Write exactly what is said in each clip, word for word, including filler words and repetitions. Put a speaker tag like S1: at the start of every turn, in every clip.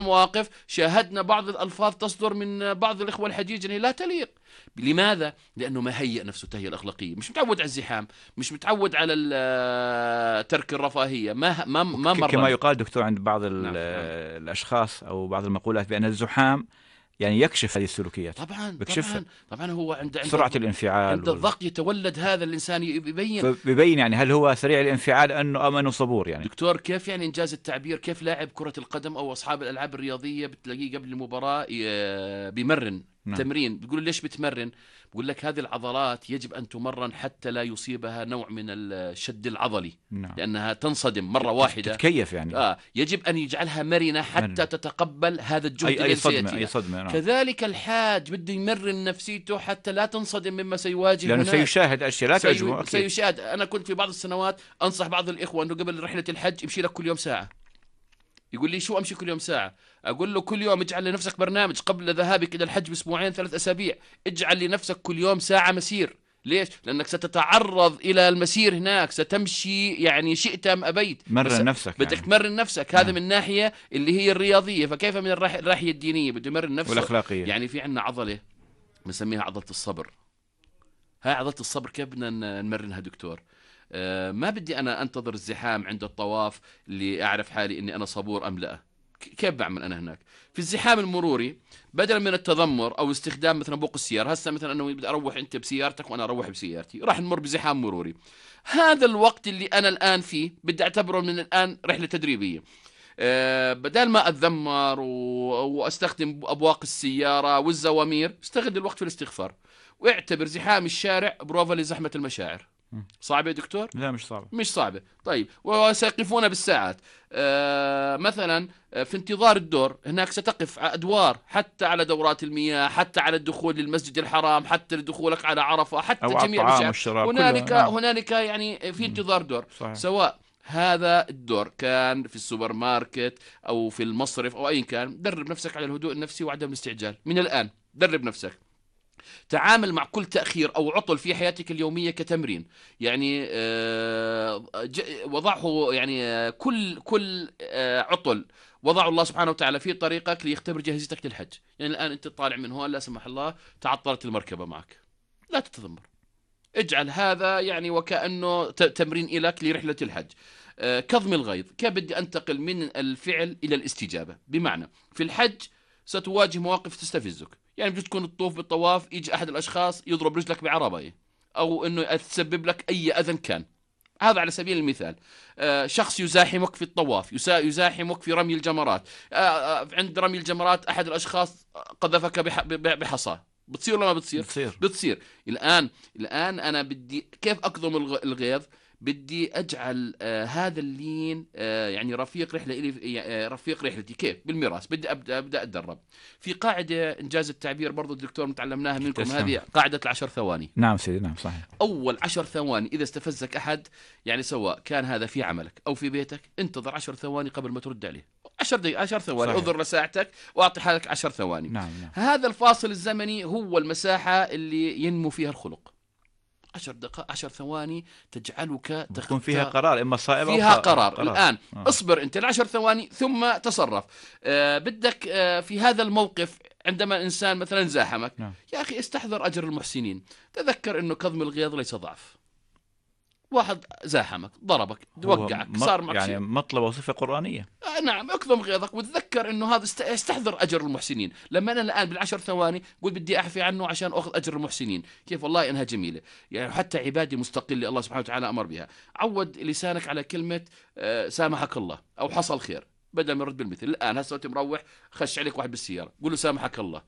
S1: مواقف شاهدنا بعض الألفاظ تصدر من بعض الإخوة الحجيج أنها لا تليق. لماذا؟ لأنه ما هيئ نفسه التهيئة الأخلاقية، مش متعود على الزحام، مش متعود على ترك الرفاهية، ما ما ما مر.
S2: كما يقال دكتور عند بعض
S1: نعم. نعم.
S2: الأشخاص أو بعض المقولات بأن الزحام يعني يكشف هذه السلوكيات.
S1: طبعا
S2: بكشفها.
S1: طبعا طبعا هو عند عند
S2: سرعة الانفعال
S1: عند الضغط يتولد هذا الإنسان يبين.
S2: بيبين يعني هل هو سريع الانفعال أنه أم أنه صبور يعني.
S1: دكتور كيف يعني إنجاز التعبير، كيف لاعب كرة القدم أو أصحاب الألعاب الرياضية بتلاقيه قبل المباراة بيمرن. نعم. تمرين، بتقول ليش بتمرن؟ بقول لك هذه العضلات يجب أن تمرن حتى لا يصيبها نوع من الشد العضلي. نعم. لأنها تنصدم مرة واحدة،
S2: تتكيف يعني.
S1: آه يجب أن يجعلها مرنة حتى مرن. تتقبل هذا الجهد.
S2: أي, أي صدمة, أي صدمة. نعم.
S1: كذلك الحاج بده يمرن نفسيته حتى لا تنصدم مما سيواجه،
S2: لأنه هناك. سيشاهد أشياء لا تعجبه.
S1: سي... سيشاهد. أنا كنت في بعض السنوات أنصح بعض الإخوة أنه قبل رحلة الحج امشي لك كل يوم ساعة. يقول لي شو أمشي كل يوم ساعة؟ أقول له كل يوم اجعل لنفسك برنامج قبل ذهابك إلى الحج بأسبوعين ثلاث أسابيع، اجعل لنفسك كل يوم ساعة مسير. ليش؟ لأنك ستتعرض إلى المسير هناك، ستمشي يعني شئت أم أبيت.
S2: مرن نفسك
S1: بدك يعني. تمرن نفسك. هذا من الناحية اللي هي الرياضية، فكيف من الناحية الدينية بده يمرن نفسه
S2: والأخلاقية.
S1: يعني في عندنا عضلة بنسميها عضلة الصبر. هاي عضلة الصبر كيف بدنا نمرنها دكتور؟ آه ما بدي أنا أنتظر الزحام عند الطواف اللي أعرف حالي إني أنا صبور أم لا. كيف بعمل أنا هناك؟ في الزحام المروري بدلا من التذمر أو استخدام مثلا بوق السيارة، هسه مثلا أنه بدي أروح أنت بسيارتك وأنا أروح بسيارتي، راح نمر بزحام مروري. هذا الوقت اللي أنا الآن فيه بدي أعتبره من الآن رحلة تدريبية. أه بدل ما أتذمر وأستخدم أبواق السيارة والزوامير، استغل الوقت في الاستغفار واعتبر زحام الشارع بروفا لزحمة المشاعر. صعبة يا دكتور؟
S2: لا مش صعبة.
S1: مش صعبة. طيب وسيقفون بالساعات. آه مثلا في انتظار الدور هناك ستقف أدوار، حتى على دورات المياه، حتى على الدخول للمسجد الحرام، حتى لدخولك على عرفة، حتى جميع الأشياء. هنالك نعم. هنالك يعني في انتظار دور. صحيح. سواء هذا الدور كان في السوبر ماركت أو في المصرف أو أي كان، درب نفسك على الهدوء النفسي وعدم الاستعجال من الآن. درب نفسك. تعامل مع كل تأخير أو عطل في حياتك اليومية كتمرين. يعني وضعه يعني كل كل عطل وضعه الله سبحانه وتعالى في طريقك ليختبر جاهزيتك للحج. يعني الآن أنت طالع من هون لا سمح الله تعطلت المركبة معك، لا تتذمر، اجعل هذا يعني وكأنه تمرين لك لرحلة الحج. كظم الغيظ، كيف بدي أنتقل من الفعل إلى الاستجابة؟ بمعنى في الحج ستواجه مواقف تستفزك، يعني بده تكون الطوف بالطواف يجي أحد الأشخاص يضرب رجلك بعربية أو أنه تسبب لك أي أذى كان. هذا على سبيل المثال. آه شخص يزاحمك في الطواف، يزاحمك في رمي الجمرات. آه آه عند رمي الجمرات أحد الأشخاص قذفك بحصاه، بتصير ولا ما بتصير؟
S2: بتصير.
S1: بتصير. الآن الآن أنا بدي كيف أكظم الغيظ؟ بدي أجعل آه هذا اللين آه يعني رفيق رحلة إلي آه رفيق رحلتي. كيف؟ بالميراث. بدي أبدأ أبدأ أتدرب في قاعدة إنجاز التعبير برضو الدكتور متعلمناها منكم. تسلم. هذه قاعدة العشر ثواني.
S2: نعم سيدي. نعم صحيح.
S1: أول عشر ثواني إذا استفزك أحد، يعني سواء كان هذا في عملك أو في بيتك، انتظر عشر ثواني قبل ما ترد عليه. عشر دقائق، عشر ثواني. انظر لساعتك وأعطي حالك عشر ثواني.
S2: نعم نعم.
S1: هذا الفاصل الزمني هو المساحة اللي ينمو فيها الخلق. عشر دقائق، عشر ثواني تجعلك
S2: تكون فيها قرار، إما صائب أو
S1: فيها قرار.
S2: قرار.
S1: الآن
S2: آه.
S1: اصبر أنت العشر ثواني ثم تصرف. آه بدك آه في هذا الموقف عندما إنسان مثلا زاحمك،
S2: نعم.
S1: يا أخي استحضر أجر المحسنين. تذكر أنه كظم الغيظ ليس ضعف. واحد زاحمك، ضربك، وقعك، صار معك
S2: يعني مطلب وصفة قرآنية.
S1: آه نعم. اكظم غيظك وتذكر انه هذا استحضر اجر المحسنين. لما انا الان بالعشر ثواني قول بدي اعفي عنه عشان اخذ اجر المحسنين، كيف؟ والله انها جميله. يعني حتى عبادي مستقله الله سبحانه وتعالى امر بها. عود لسانك على كلمه آه سامحك الله او حصل خير، بدل ما يرد بالمثل. الان هسه وانت مروح خش عليك واحد بالسياره، قول له سامحك الله،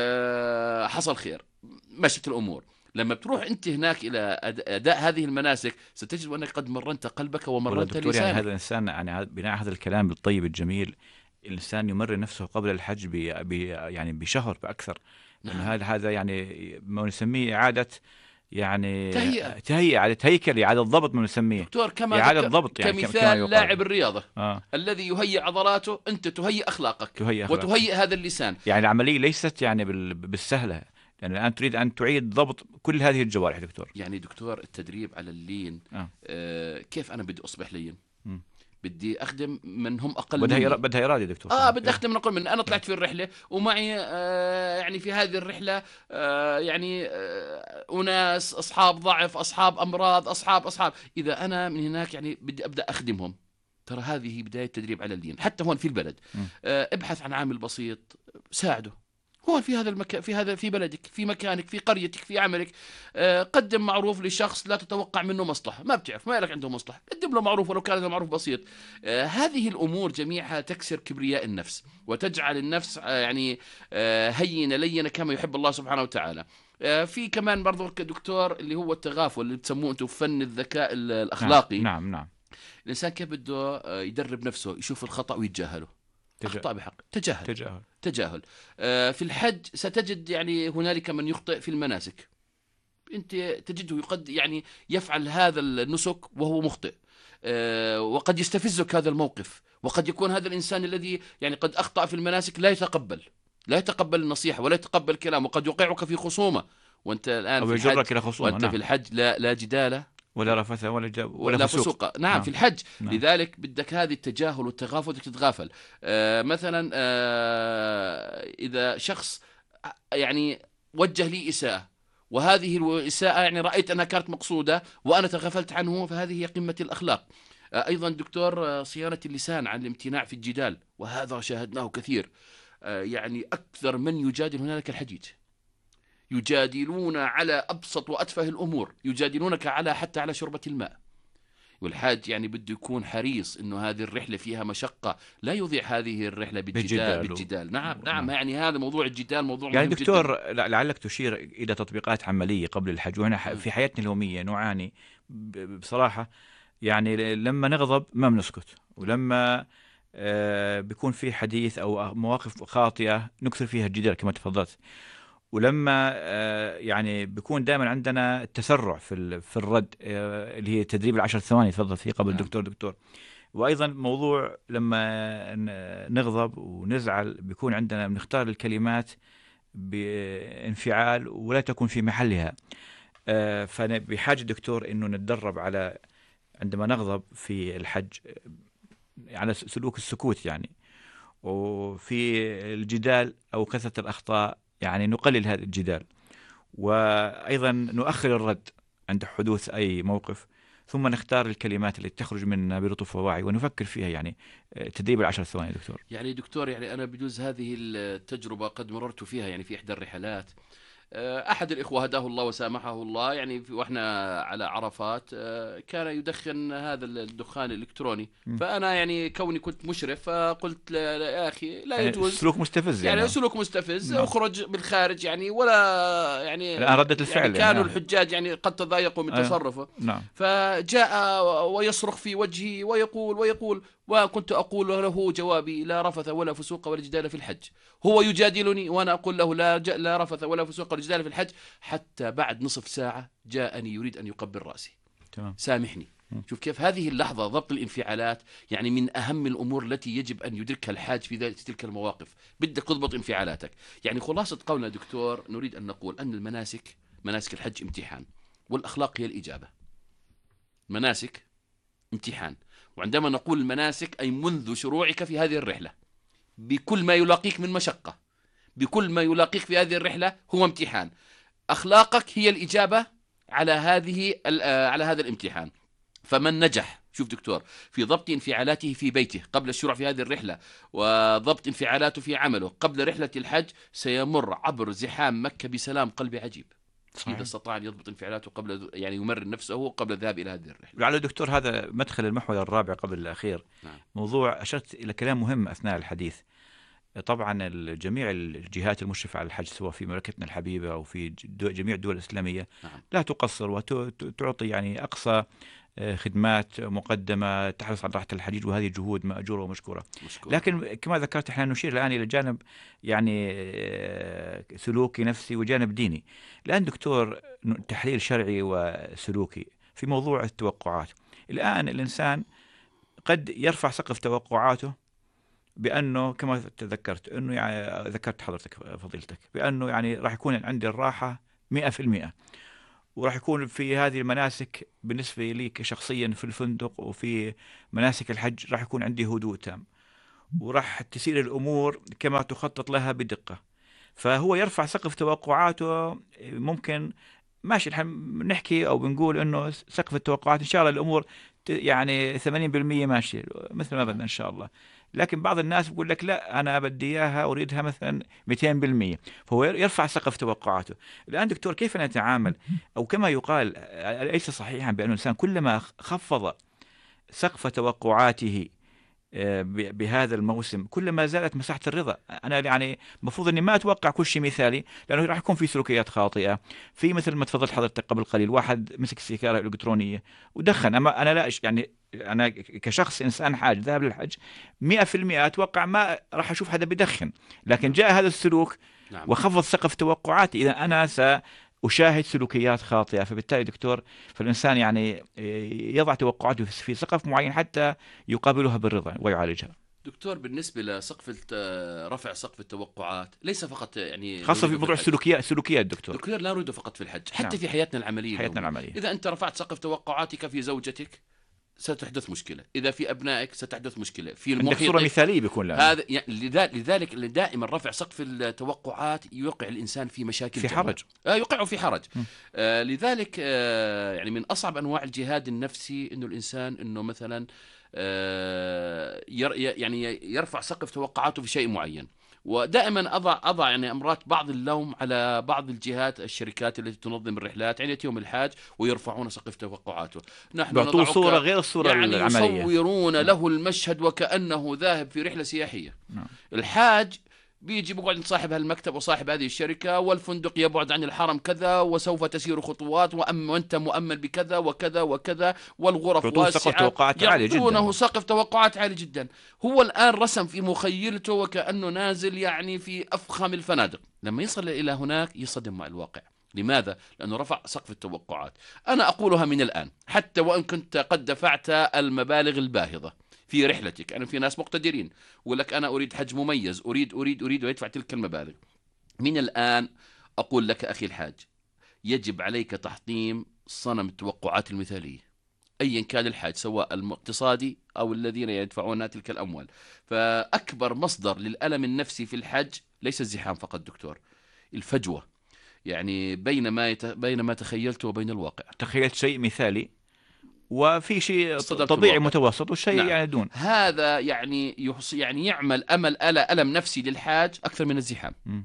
S1: آه حصل خير، مشت الامور. لما بتروح أنت هناك إلى أداء هذه المناسك ستجد أنك قد مرنت قلبك ومرنت لسانك.
S2: يعني هذا الإنسان يعني بناء هذا الكلام الطيب الجميل، الإنسان يمرن نفسه قبل الحج ب يعني بشهر بأكثر. نعم. هذا هذا يعني ما نسميه إعادة يعني
S1: تهيئة
S2: تهيئة إعادة هيكل، إعادة ضبط ما نسميه
S1: دكتور. كما
S2: إعادة ضبط يعني
S1: كمثال لاعب الرياضة
S2: آه.
S1: الذي يهيئ عضلاته، أنت تهيئ أخلاقك
S2: تهيئ أخلاقك.
S1: وتهيئ هذا اللسان.
S2: يعني العملية ليست يعني بالسهلة، لأن الآن تريد أن تعيد ضبط كل هذه الجوارح دكتور.
S1: يعني دكتور التدريب على اللين. آه. آه كيف أنا بدي أصبح لين؟ م. بدي أخدم من هم أقل
S2: بدها
S1: مني.
S2: إرا... بدها إرادة دكتور.
S1: اه بدي اخدم من اقل من انا طلعت في الرحله ومعي آه يعني في هذه الرحله آه يعني آه اناس اصحاب ضعف، اصحاب امراض، اصحاب اصحاب اذا انا من هناك يعني بدي ابدا اخدمهم. ترى هذه بدايه تدريب على اللين. حتى هون في البلد آه ابحث عن عامل بسيط ساعده هون في هذا المكان، في هذا في بلدك، في مكانك، في قريتك، في عملك. آه، قدم معروف لشخص لا تتوقع منه مصلحة، ما بتعرف ما لك عنده مصلحة، قدم له معروف ولو كان المعروف بسيط. آه، هذه الأمور جميعها تكسر كبرياء النفس وتجعل النفس آه، يعني آه، هينة لينة كما يحب الله سبحانه وتعالى. آه، في كمان برضو دكتور اللي هو التغافل اللي بتسموه انتم فن الذكاء الأخلاقي.
S2: نعم نعم, نعم.
S1: الإنسان كيف بده آه، يدرب نفسه يشوف الخطأ ويتجاهله.
S2: تج...
S1: أخطأ بحق تجاهل
S2: تجاهل
S1: تجاهل. آه، في الحج ستجد يعني هنالك من يخطئ في المناسك، أنت تجده يقد يعني يفعل هذا النسك وهو مخطئ. آه، وقد يستفزك هذا الموقف، وقد يكون هذا الإنسان الذي يعني قد أخطأ في المناسك لا يتقبل لا يتقبل النصيحة ولا يتقبل الكلام، وقد يوقعك في خصومة وأنت الآن
S2: أو
S1: في
S2: يجرك
S1: الحج.
S2: إلى خصومة.
S1: وأنت
S2: نعم.
S1: في الحج لا لا جدال
S2: ولا رفث ولا جاب ولا,
S1: ولا
S2: فسوق.
S1: فسوق. نعم,
S2: نعم
S1: في الحج.
S2: نعم.
S1: لذلك بدك هذه التجاهل والتغافل، بدك تتغافل. آه مثلا آه إذا شخص يعني وجه لي إساءة، وهذه الإساءة يعني رأيت أنها كانت مقصودة وأنا تغافلت عنه، فهذه هي قمة الأخلاق. آه أيضا دكتور آه صيانة اللسان عن الامتناع في الجدال، وهذا شاهدناه كثير. آه يعني أكثر من يجادل هنالك الحجيج، يجادلون على أبسط وأتفه الأمور، يجادلونك على حتى على شربة الماء. والحاج يعني بده يكون حريص انه هذه الرحله فيها مشقه، لا يضيع هذه الرحله بالجدال بالجدال. نعم نعم يعني هذا موضوع الجدال موضوع
S2: يعني
S1: مهم
S2: دكتور
S1: جدا.
S2: لعلك تشير الى تطبيقات عمليه قبل الحج، واحنا في حياتنا اليوميه نعاني بصراحه. يعني لما نغضب ما بنسكت، ولما آه بيكون في حديث او مواقف خاطئه نكثر فيها الجدال كما تفضلت، ولما آه يعني بيكون دائما عندنا تسرع في في الرد آه اللي هي تدريب العشر ثواني تفضل فيه قبل الدكتور دكتور. وايضا موضوع لما نغضب ونزعل بيكون عندنا بنختار الكلمات بانفعال ولا تكون في محلها. آه فبحاجه دكتور انه نتدرب على عندما نغضب في الحج على سلوك السكوت يعني، وفي الجدال او كثره الاخطاء يعني نقلل هذا الجدال، وأيضا نؤخر الرد عند حدوث أي موقف، ثم نختار الكلمات التي تخرج منا بلطف ووعي ونفكر فيها. يعني تدريب العشر ثواني دكتور.
S1: يعني دكتور يعني أنا بجوز هذه التجربة قد مررت فيها يعني في إحدى الرحلات. أحد الإخوة هداه الله وسامحه الله يعني وإحنا على عرفات كان يدخن هذا الدخان الإلكتروني، فأنا يعني كوني كنت مشرف فقلت يا أخي لا
S2: يعني
S1: يجوز،
S2: سلوك مستفز يعني,
S1: يعني سلوك مستفز. نعم. أخرج بالخارج يعني ولا يعني
S2: الآن ردة الفعل
S1: يعني كانوا
S2: يعني.
S1: الحجاج يعني قد تضايقوا من تصرفه.
S2: نعم.
S1: فجاء ويصرخ في وجهي ويقول ويقول وكنت أقول له جوابي لا رفث ولا فسوق ولا جدال في الحج. هو يجادلني وأنا أقول له لا لا رفث ولا فسوق ولا جدال في الحج، حتى بعد نصف ساعة جاءني يريد أن يقبل رأسي.
S2: تمام.
S1: سامحني. شوف كيف هذه اللحظة ضبط الانفعالات يعني من أهم الأمور التي يجب أن يدركها الحاج في ذلك تلك المواقف. بدك تضبط انفعالاتك. يعني خلاصة قولنا دكتور نريد أن نقول أن المناسك مناسك الحج امتحان، والأخلاق هي الإجابة. مناسك امتحان، وعندما نقول المناسك أي منذ شروعك في هذه الرحلة بكل ما يلاقيك من مشقة، بكل ما يلاقيك في هذه الرحلة هو امتحان. أخلاقك هي الإجابة على هذه على هذا الامتحان. فمن نجح شوف دكتور في ضبط انفعالاته في بيته قبل الشروع في هذه الرحلة، وضبط انفعالاته في عمله قبل رحلة الحج، سيمر عبر زحام مكة بسلام قلبي عجيب. صحيح. إذا استطاع أن يضبط انفعالاته قبل يعني يمرن نفسه قبل الذهاب إلى هذه الرحلة.
S2: لعل دكتور هذا مدخل المحور الرابع قبل الأخير. نعم. موضوع أشرت إلى كلام مهم أثناء الحديث. طبعا جميع الجهات المشرفة على الحج سواء في مملكتنا الحبيبة أو في جميع الدول الإسلامية. نعم. لا تقصر وتعطي يعني أقصى خدمات مقدمة تحرص على راحة الحجيج، وهذه جهود مأجورة ومشكورة. مشكورة. لكن كما ذكرت احنا نشير الآن إلى جانب يعني سلوكي نفسي وجانب ديني. الآن دكتور تحليل شرعي وسلوكي في موضوع التوقعات. الآن الإنسان قد يرفع سقف توقعاته بأنه كما تذكرت أنه يعني ذكرت حضرتك فضيلتك بأنه يعني راح يكون عندي الراحة مئة في المئة، وراح يكون في هذه المناسك بالنسبة لي شخصيا في الفندق وفي مناسك الحج راح يكون عندي هدوء تام، وراح تسير الأمور كما تخطط لها بدقة. فهو يرفع سقف توقعاته. ممكن ماشي نحن نحكي أو بنقول إنه سقف التوقعات إن شاء الله الأمور يعني ثمانين بالمئة ماشي مثل ما بدنا إن شاء الله، لكن بعض الناس بيقول لك لا أنا بدي إياها أريدها مثلا مئتين بالمئة، فهو يرفع سقف توقعاته. الآن دكتور كيف نتعامل؟ أو كما يقال ليس صحيحا بأن الإنسان كلما خفض سقف توقعاته بهذا الموسم كلما زادت مساحة الرضا. أنا يعني مفروض أني ما أتوقع كل شيء مثالي، لأنه راح يكون في سلوكيات خاطئة. في مثل ما تفضلت حضرتك قبل قليل، واحد مسك سيجارة إلكترونية ودخن. أما أنا لا يعني أنا كشخص إنسان حاج ذهب للحج مئة في المئة أتوقع ما راح أشوف حدا بدخن، لكن جاء هذا السلوك
S1: نعم.
S2: وخفض سقف توقعاتي، إذا أنا س أشاهد سلوكيات خاطئة. فبالتالي دكتور فالإنسان يعني يضع توقعاته في سقف معين حتى يقابلها بالرضا ويعالجها.
S1: دكتور بالنسبة لسقف رفع سقف التوقعات ليس فقط يعني
S2: خاصة في موضوع السلوكيات السلوكيات دكتور.
S1: دكتور لا نريده فقط في الحج، حتى
S2: نعم.
S1: في حياتنا العملية
S2: حياتنا العملية.
S1: إذا أنت رفعت سقف توقعاتك في زوجتك ستحدث مشكلة، إذا في أبنائك ستحدث مشكلة، في المحيط.
S2: عندك صورة مثالية بيكون لها.
S1: هذا يعني لذلك دائما رفع سقف التوقعات يوقع الإنسان في مشاكل
S2: في حرج.
S1: آه يوقعه في حرج. آه لذلك آه يعني من أصعب أنواع الجهاد النفسي إنه الإنسان إنه مثلا آه ير يعني يرفع سقف توقعاته في شيء معين. ودائما اضع اضع يعني امرات بعض اللوم على بعض الجهات الشركات التي تنظم الرحلات عند يوم الحاج ويرفعون سقف توقعاته.
S2: نحن بيعطوه صوره غير الصوره
S1: يعني
S2: العمليه،
S1: يصورون له المشهد وكانه ذاهب في رحله سياحيه.
S2: نعم.
S1: الحاج بيجي بقعد عند صاحب هالمكتب وصاحب هذه الشركة، والفندق يبعد عن الحرم كذا وسوف تسير خطوات وأم وأنت مؤمل بكذا وكذا وكذا، والغرف واسعة، يعطونه سقف توقعات عالي جدا. هو الآن رسم في مخيلته وكأنه نازل يعني في أفخم الفنادق، لما يصل إلى هناك يصدم مع الواقع. لماذا؟ لأنه رفع سقف التوقعات. أنا أقولها من الآن حتى وإن كنت قد دفعت المبالغ الباهظة في رحلتك. أنا في ناس مقتدرين ولك أنا أريد حج مميز، أريد أريد أريد ويدفع تلك المبالغ. من الآن أقول لك أخي الحاج يجب عليك تحطيم صنم التوقعات المثالية أيا كان الحاج، سواء الاقتصادي أو الذين يدفعون تلك الأموال. فأكبر مصدر للألم النفسي في الحج ليس الزحام فقط دكتور، الفجوة يعني بين ما يت... بين ما تخيلته وبين الواقع.
S2: تخيلت شيء مثالي وفي شيء طبيعي متوسط والشيء
S1: نعم.
S2: يعني دون.
S1: هذا يعني يحص... يعني يعمل أمل ألم نفسي للحاج أكثر من الزحام.
S2: م.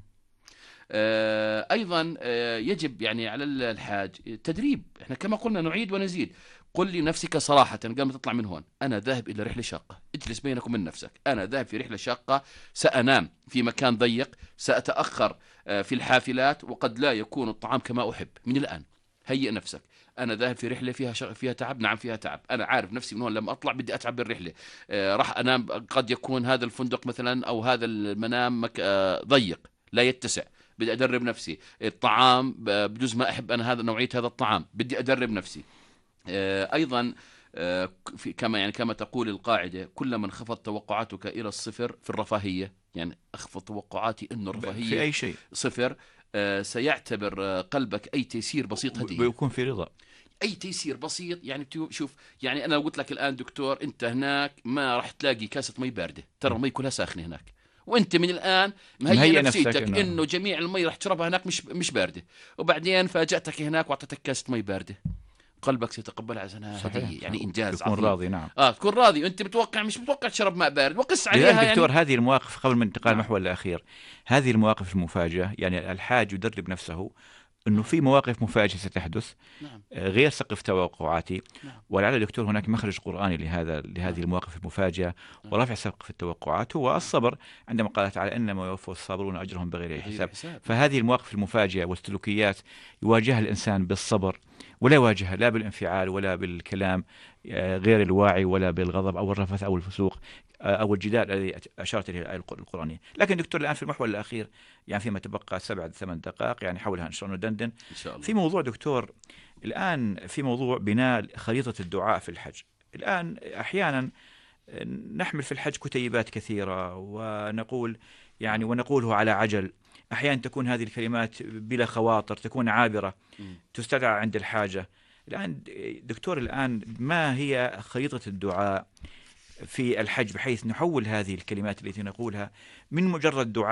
S1: آه أيضا آه يجب يعني على الحاج تدريب. احنا كما قلنا نعيد ونزيد. قل لنفسك صراحة قبل ما تطلع من هون، أنا ذاهب إلى رحلة شاقة. اجلس بينك وبين نفسك، أنا ذاهب في رحلة شاقة، سأنام في مكان ضيق، سأتأخر آه في الحافلات، وقد لا يكون الطعام كما أحب. من الآن هيئ نفسك، أنا ذاهب في رحلة فيها شغ... فيها تعب. نعم فيها تعب، أنا عارف نفسي من هون لما أطلع بدي أتعب بالرحلة. آه راح أنام، قد يكون هذا الفندق مثلا أو هذا المنام مك... آه ضيق لا يتسع، بدي أدرب نفسي. الطعام بجوز ما أحب أنا هذا نوعية هذا الطعام، بدي أدرب نفسي. آه أيضا آه في كما يعني كما تقول القاعدة، كلما انخفض توقعاتك إلى الصفر في الرفاهية، يعني أخفض توقعاتي إنه الرفاهية
S2: في أي شيء
S1: صفر، آه سيعتبر قلبك أي تيسير بسيط هدية،
S2: بيكون في رضا.
S1: أي تيسير بسيط. يعني شوف، يعني أنا قلت لك الآن دكتور أنت هناك ما راح تلاقي كاسة مي باردة، ترى المي كلها ساخنة هناك، وانت من الان مهيئ نفسيتك إنه, انه جميع المي راح تشربها هناك مش مش بارده، وبعدين فاجاتك هناك واعطتك كاسه مي بارده، قلبك سيتقبلها على انها هديه، يعني انجاز
S2: تكون
S1: عظيم.
S2: راضي. نعم
S1: اه تكون راضي، وانت متوقع مش متوقع تشرب ماء بارد وقس عليها.
S2: دكتور
S1: يعني
S2: هذه المواقف قبل من انتقال
S1: نعم.
S2: المحور الاخير، هذه المواقف المفاجئه، يعني الحاج يدرب نفسه انه في مواقف مفاجئه ستحدث.
S1: نعم.
S2: غير سقف توقعاتي.
S1: نعم.
S2: ولعل دكتور هناك مخرج قرآني لهذا لهذه
S1: نعم.
S2: المواقف المفاجئة
S1: نعم.
S2: ورفع سقف التوقعات هو الصبر، عندما قال تعالى إنما يوفى الصابرون أجرهم بغير حساب. فهذه المواقف المفاجئة والسلوكيات يواجهها الإنسان بالصبر، ولا يواجهها لا بالانفعال ولا بالكلام غير الواعي ولا بالغضب أو الرفث أو الفسوق أو الجدال الذي أشارت إليه الآية القرآنية. لكن دكتور الآن في المحور الأخير، يعني فيما تبقى سبع ثمان دقائق يعني حولها إن شاء الله ندندن
S1: إن شاء الله.
S2: في موضوع دكتور الآن، في موضوع بناء خريطة الدعاء في الحج. الآن أحيانا نحمل في الحج كتيبات كثيرة ونقول يعني ونقوله على عجل. أحيانا تكون هذه الكلمات بلا خواطر، تكون عابرة تستدعى عند الحاجة. الآن دكتور، الآن ما هي خريطة الدعاء في الحج بحيث نحول هذه الكلمات التي نقولها من مجرد دعاء